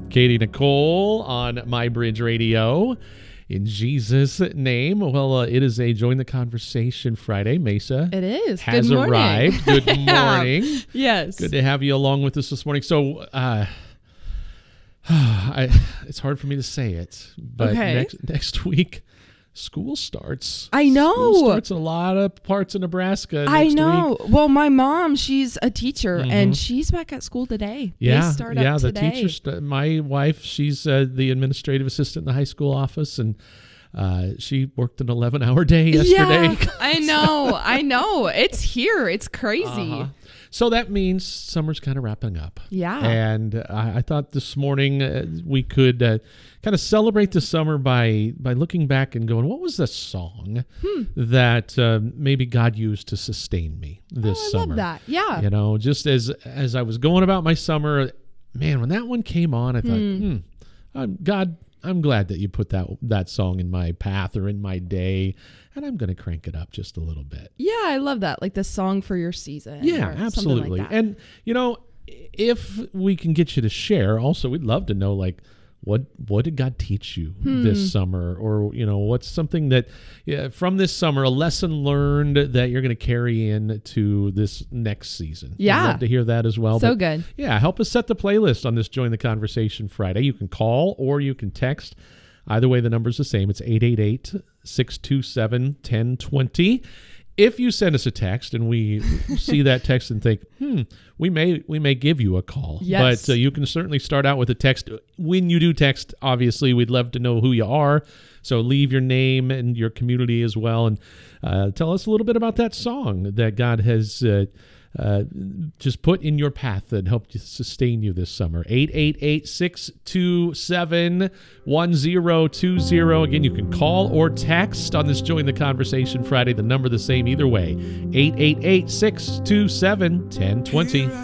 Katie Nicole on My Bridge Radio. In Jesus' name. Well, it is a Join the Conversation Friday. Mesa. It is. Has Good morning. arrived. Good morning. Yes. Good to have you along with us this morning. So, it's hard for me to say it, but next week, school starts. I know. School starts in a lot of parts of Nebraska. I know. Week. Well, my mom, she's a teacher, and she's back at school today. Yeah, they start up the today. teachers. My wife, she's the administrative assistant in the high school office, and she worked an 11-hour day yesterday. Yeah, I know. It's here. It's crazy. So that means summer's kind of wrapping up. Yeah. And I thought this morning we could kind of celebrate the summer by looking back and going, what was the song that maybe God used to sustain me this summer? I love that. Yeah. You know, just as I was going about my summer, man, when that one came on, I thought, God, I'm glad that you put that song in my path or in my day, and I'm going to crank it up just a little bit. Yeah, I love that. Like the song for your season. Yeah, absolutely. Like that. And, you know, if we can get you to share, also, we'd love to know, like, what did God teach you this summer? Or, you know, what's something that from this summer, a lesson learned that you're going to carry in to this next season? Yeah. I'd love to hear that as well. So good. Yeah, help us set the playlist on this Join the Conversation Friday. You can call or you can text. Either way, the number's the same. It's 888-627-1020. If you send us a text and we see that text and think, we may give you a call. Yes. But you can certainly start out with a text. When you do text, obviously, we'd love to know who you are. So leave your name and your community as well. And tell us a little bit about that song that God has just put in your path that helped you sustain you this summer. 888-627-1020. Again, you can call or text on this Join the Conversation Friday. The number the same either way. 888-627-1020.